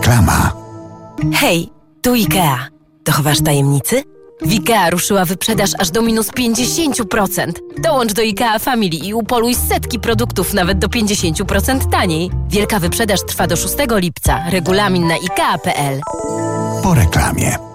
Reklama. Hej, tu IKEA. Dochowasz tajemnicy? W IKEA ruszyła wyprzedaż aż do minus 50%. Dołącz do IKEA Family i upoluj setki produktów nawet do 50% taniej. Wielka wyprzedaż trwa do 6 lipca. Regulamin na ikea.pl. Po reklamie.